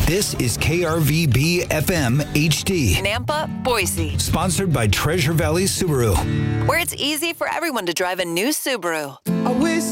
This is KRVB FM HD. Nampa, Boise. Sponsored by Treasure Valley Subaru. Where it's easy for everyone to drive a new Subaru. I wish